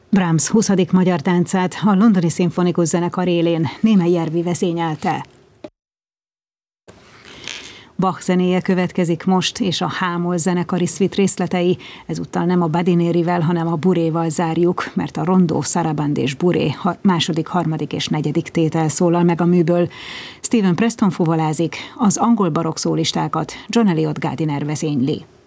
Brahms 20. magyar táncát a Londoni Szimfonikus Zenekar élén Németh Jervi vezényelte. Bach zenéje következik most, és a H-moll zenekari szvit részletei ezúttal nem a Badinérivel, hanem a Buréval zárjuk, mert a rondó, szaraband és buré második, harmadik és negyedik tétel szólal meg a műből. Steven Preston fuvolázik, az angol barokk szólistákat John Eliot Gardiner vezényli.